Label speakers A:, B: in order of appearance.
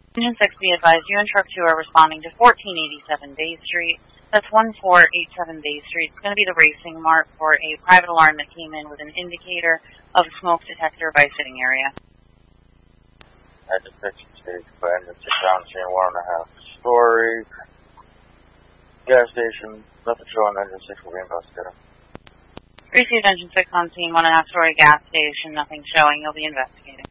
A: Engine 6, be advised, you and Truck 2 are responding to 1487 Bay Street. That's 1487 Bay Street. It's going to be the racing mark for a private alarm that came in with an indicator of a smoke detector by sitting area.
B: At the picture stage, by engine 6 down, chain 1.5 story. Gas station, nothing showing. Engine 6 will be investigated.
A: Received engine 6 on scene, 1.5 story gas station, nothing showing. You'll be investigating.